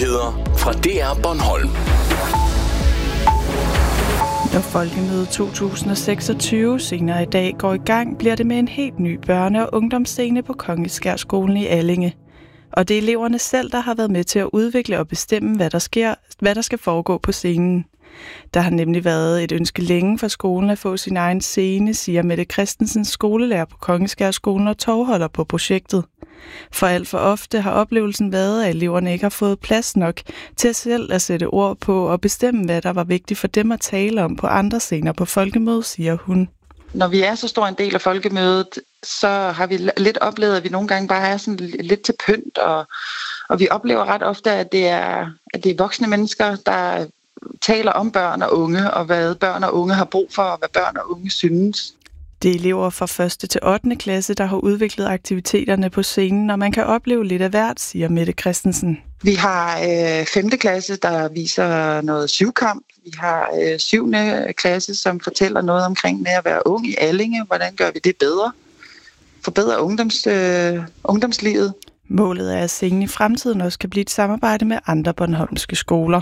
Nyheder fra DR Bornholm. Når Folkemødet 2026 senere i dag går i gang, bliver det med en helt ny børne- og ungdomsscene på Kongeskærskolen i Allinge. Og det er eleverne selv, der har været med til at udvikle og bestemme, hvad der skal foregå på scenen. Der har nemlig været et ønske længe for skolen at få sin egen scene, siger Mette Christensen, skolelærer på Kongeskærskolen og tovholder på projektet. For alt for ofte har oplevelsen været, at eleverne ikke har fået plads nok til selv at sætte ord på og bestemme, hvad der var vigtigt for dem at tale om på andre scener på Folkemødet, siger hun. Når vi er så stor en del af Folkemødet, så har vi lidt oplevet, at vi nogle gange bare er sådan lidt til pynt, og vi oplever ret ofte, at det er voksne mennesker, der taler om børn og unge, og hvad børn og unge har brug for, og hvad børn og unge synes. Det er elever fra 1. til 8. klasse, der har udviklet aktiviteterne på scenen, og man kan opleve lidt af hvert, siger Mette Christensen. Vi har 5. klasse, der viser noget syvkamp. Vi har 7. klasse, som fortæller noget omkring med at være ung i Allinge. Hvordan gør vi det bedre? Forbedre ungdomslivet. Målet er, at scenen i fremtiden også kan blive et samarbejde med andre bornholmske skoler.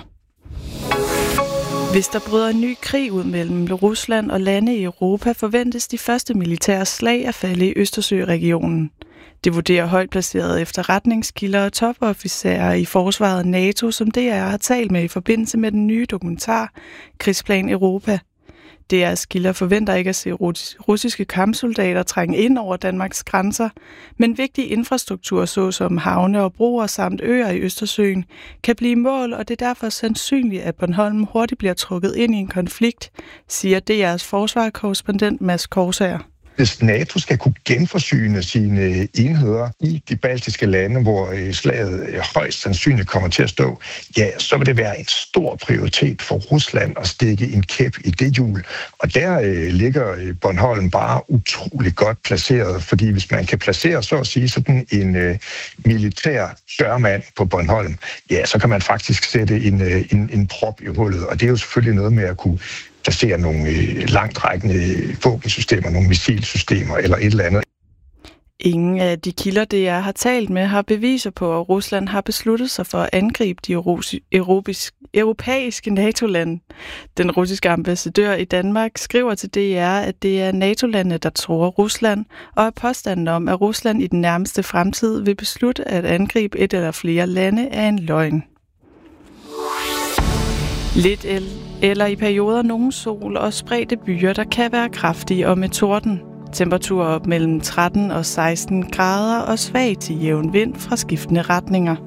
Hvis der bryder en ny krig ud mellem Rusland og lande i Europa, forventes de første militære slag at falde i Østersøregionen. Det vurderer højt placerede efterretningskilder og topofficerer i forsvaret NATO, som DR har talt med i forbindelse med den nye dokumentar Krigsplan Europa. DR's kilder forventer ikke at se russiske kampsoldater trænge ind over Danmarks grænser, men vigtig infrastruktur såsom havne og broer samt øer i Østersøen kan blive mål, og det er derfor sandsynligt, at Bornholm hurtigt bliver trukket ind i en konflikt, siger DR's forsvarskorrespondent Mads Korsager. Hvis NATO skal kunne genforsyne sine enheder i de baltiske lande, hvor slaget højst sandsynligt kommer til at stå, ja, så vil det være en stor prioritet for Rusland at stikke en kæp i det hjul. Og der ligger Bornholm bare utrolig godt placeret, fordi hvis man kan placere, så at sige, sådan en militær dørmand på Bornholm, ja, så kan man faktisk sætte en prop i hullet. Og det er jo selvfølgelig noget med at kunne placere nogle langtrækkende våbensystemer, nogle missilsystemer eller et eller andet. Ingen af de kilder, DR har talt med, har beviser på, at Rusland har besluttet sig for at angribe de europæiske NATO-lande. Den russiske ambassadør i Danmark skriver til DR, at det er NATO-landene, der truer Rusland, og at påstanden om, at Rusland i den nærmeste fremtid vil beslutte at angribe et eller flere lande, er en løgn. Lidt eller i perioder nogen sol og spredte byer, der kan være kraftige og med torden. Temperaturer op mellem 13 og 16 grader og svag til jævn vind fra skiftende retninger.